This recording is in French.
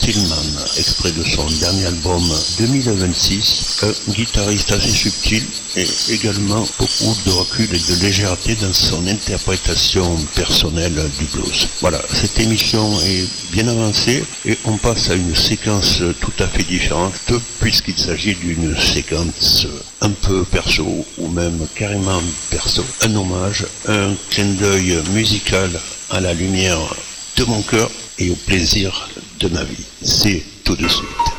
Stillman, extrait de son dernier album 2026, un guitariste assez subtil et également beaucoup de recul et de légèreté dans son interprétation personnelle du blues. Voilà, cette émission est bien avancée et on passe à une séquence tout à fait différente puisqu'il s'agit d'une séquence un peu perso ou même carrément perso. Un hommage, un clin d'œil musical à la lumière de mon cœur et au plaisir de ma vie. C'est tout de suite.